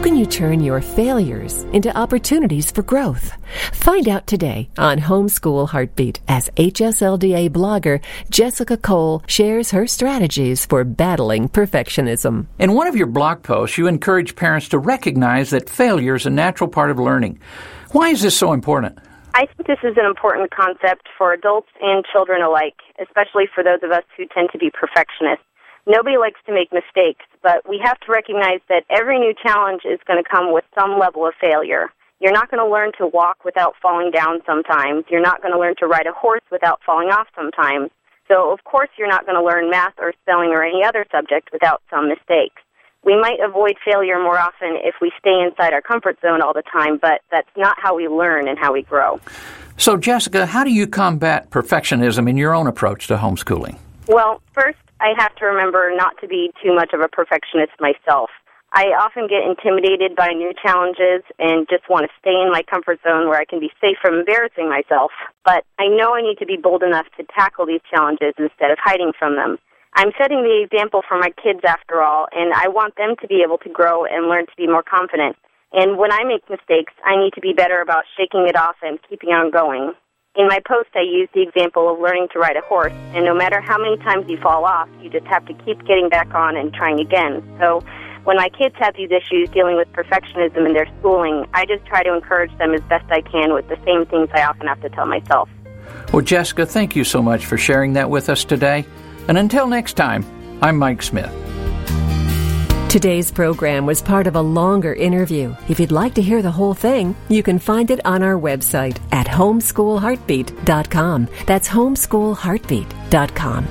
can you turn your failures into opportunities for growth? Find out today on Homeschool Heartbeat as HSLDA blogger Jessica Cole shares her strategies for battling perfectionism. In one of your blog posts, you encourage parents to recognize that failure is a natural part of learning. Why is this so important? I think this is an important concept for adults and children alike, especially for those of us who tend to be perfectionists. Nobody likes to make mistakes, but we have to recognize that every new challenge is going to come with some level of failure. You're not going to learn to walk without falling down sometimes. You're not going to learn to ride a horse without falling off sometimes. So, of course, you're not going to learn math or spelling or any other subject without some mistakes. We might avoid failure more often if we stay inside our comfort zone all the time, but that's not how we learn and how we grow. So, Jessica, how do you combat perfectionism in your own approach to homeschooling? Well, first, I have to remember not to be too much of a perfectionist myself. I often get intimidated by new challenges and just want to stay in my comfort zone where I can be safe from embarrassing myself. But I know I need to be bold enough to tackle these challenges instead of hiding from them. I'm setting the example for my kids, after all, and I want them to be able to grow and learn to be more confident. And when I make mistakes, I need to be better about shaking it off and keeping on going. In my post, I use the example of learning to ride a horse, and no matter how many times you fall off, you just have to keep getting back on and trying again. So when my kids have these issues dealing with perfectionism in their schooling, I just try to encourage them as best I can with the same things I often have to tell myself. Well, Jessica, thank you so much for sharing that with us today. And until next time, I'm Mike Smith. Today's program was part of a longer interview. If you'd like to hear the whole thing, you can find it on our website at homeschoolheartbeat.com. That's homeschoolheartbeat.com.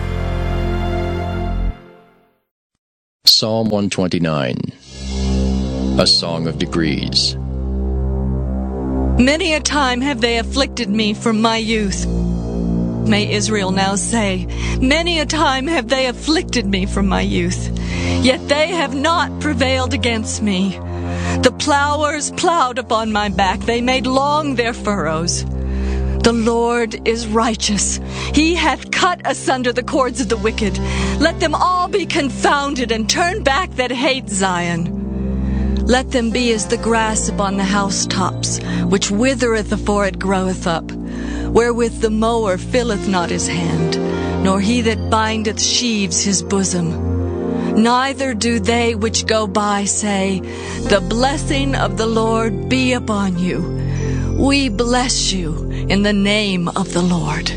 Psalm 129, a song of degrees. Many a time have they afflicted me from my youth. May Israel now say, many a time have they afflicted me from my youth, yet they have not prevailed against me. The plowers plowed upon my back, they made long their furrows. The Lord is righteous. He hath cut asunder the cords of the wicked. Let them all be confounded and turn back that hate Zion. Let them be as the grass upon the housetops, which withereth afore it groweth up, wherewith the mower filleth not his hand, nor he that bindeth sheaves his bosom. Neither do they which go by say, the blessing of the Lord be upon you. We bless you in the name of the Lord.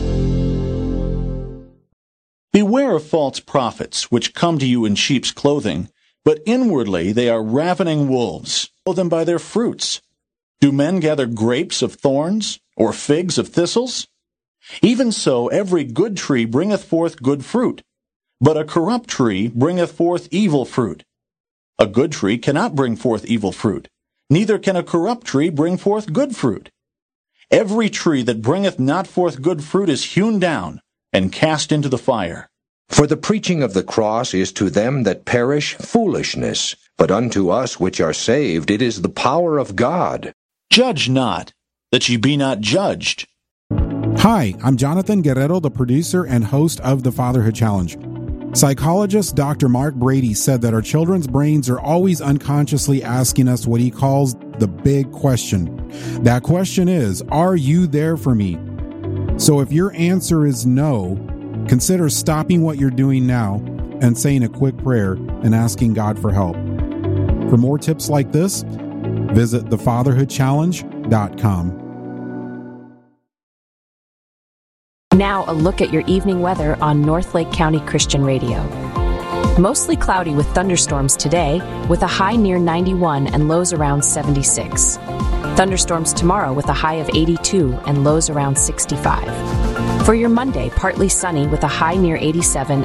Beware of false prophets, which come to you in sheep's clothing, but inwardly they are ravening wolves. Know them by their fruits. Do men gather grapes of thorns, or figs of thistles? Even so every good tree bringeth forth good fruit, but a corrupt tree bringeth forth evil fruit. A good tree cannot bring forth evil fruit, neither can a corrupt tree bring forth good fruit. Every tree that bringeth not forth good fruit is hewn down, and cast into the fire. For the preaching of the cross is to them that perish foolishness, but unto us which are saved it is the power of God. Judge not, that ye be not judged. Hi, I'm Jonathan Guerrero, the producer and host of the Fatherhood Challenge. Psychologist Dr. Mark Brady said that our children's brains are always unconsciously asking us what he calls the big question. That question is, are you there for me? So if your answer is no, consider stopping what you're doing now and saying a quick prayer and asking God for help. For more tips like this, visit thefatherhoodchallenge.com. Now a look at your evening weather on Northlake County Christian Radio. Mostly cloudy with thunderstorms today, with a high near 91 and lows around 76. Thunderstorms tomorrow with a high of 82 and lows around 65. For your Monday, partly sunny with a high near 87